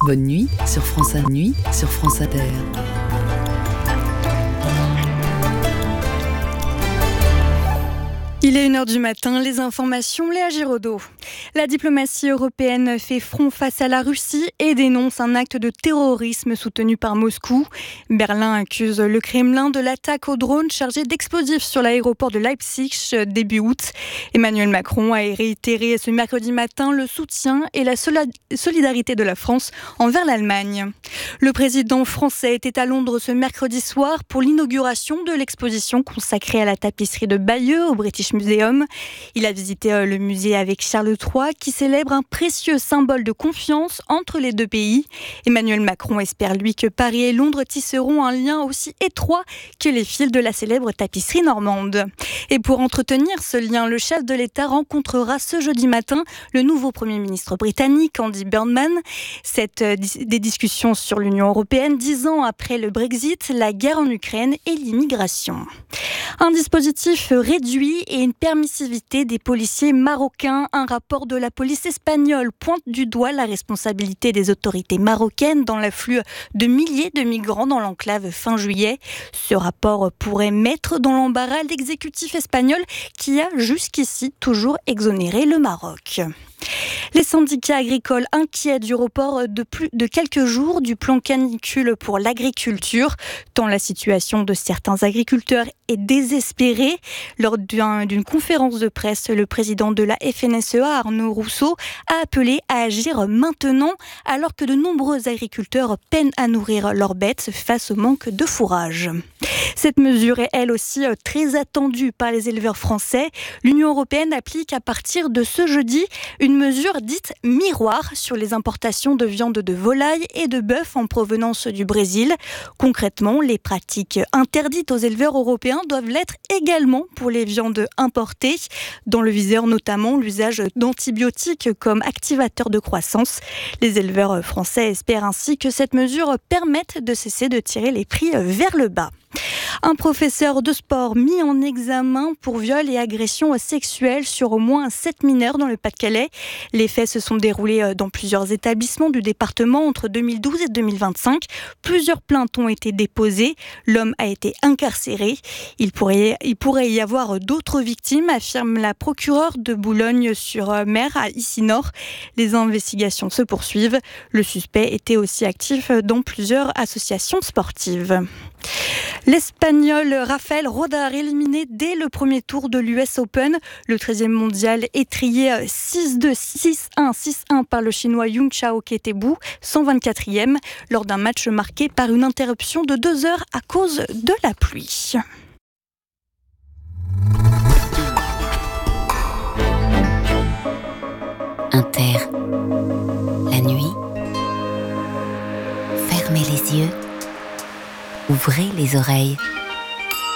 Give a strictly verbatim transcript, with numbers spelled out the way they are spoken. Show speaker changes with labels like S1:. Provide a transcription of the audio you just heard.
S1: Bonne nuit sur France Inter. Nuit sur France Inter.
S2: Il est une heure du matin, les informations, Léa Giraudot. La diplomatie européenne fait front face à la Russie et dénonce un acte de terrorisme soutenu par Moscou. Berlin accuse le Kremlin de l'attaque au drone chargé d'explosifs sur l'aéroport de Leipzig début août. Emmanuel Macron a réitéré ce mercredi matin le soutien et la solidarité de la France envers l'Allemagne. Le président français était à Londres ce mercredi soir pour l'inauguration de l'exposition consacrée à la tapisserie de Bayeux au British Museum. Il a visité le musée avec Charles trois qui célèbre un précieux symbole de confiance entre les deux pays. Emmanuel Macron espère lui que Paris et Londres tisseront un lien aussi étroit que les fils de la célèbre tapisserie normande. Et pour entretenir ce lien, le chef de l'État rencontrera ce jeudi matin le nouveau Premier ministre britannique, Andy Burnham. Cette, des discussions sur l'Union européenne, dix ans après le Brexit, la guerre en Ukraine et l'immigration. Un dispositif réduit et une permissivité des policiers marocains. Un rapport de la police espagnole pointe du doigt la responsabilité des autorités marocaines dans l'afflux de milliers de migrants dans l'enclave fin juillet. Ce rapport pourrait mettre dans l'embarras l'exécutif espagnol qui a jusqu'ici toujours exonéré le Maroc. Les syndicats agricoles inquiets du report de plus de quelques jours du plan canicule pour l'agriculture, tant la situation de certains agriculteurs est désespérée. Lors d'un, d'une conférence de presse, le président de la F N S E A, Arnaud Rousseau, a appelé à agir maintenant, alors que de nombreux agriculteurs peinent à nourrir leurs bêtes face au manque de fourrage. Cette mesure est elle aussi très attendue par les éleveurs français. L'Union européenne applique à partir de ce jeudi une mesure dite miroir sur les importations de viande de volaille et de bœuf en provenance du Brésil. Concrètement, les pratiques interdites aux éleveurs européens doivent l'être également pour les viandes importées. Dans le viseur notamment l'usage d'antibiotiques comme activateurs de croissance. Les éleveurs français espèrent ainsi que cette mesure permette de cesser de tirer les prix vers le bas. Un professeur de sport mis en examen pour viol et agression sexuelle sur au moins sept mineurs dans le Pas-de-Calais. Les faits se sont déroulés dans plusieurs établissements du département entre deux mille douze et deux mille vingt-cinq. Plusieurs plaintes ont été déposées. L'homme a été incarcéré. Il pourrait, il pourrait y avoir d'autres victimes, affirme la procureure de Boulogne-sur-Mer à Issy-Nord. Les investigations se poursuivent. Le suspect était aussi actif dans plusieurs associations sportives. L'Espagnol Rafael Rodar éliminé dès le premier tour de l'U S Open. Le treizième mondial étrié six deux, six un, six un par le Chinois Yung Chao Ketebu, cent vingt-quatrième, lors d'un match marqué par une interruption de deux heures à cause de la pluie.
S3: Inter, la nuit, fermez les yeux. Ouvrez les oreilles.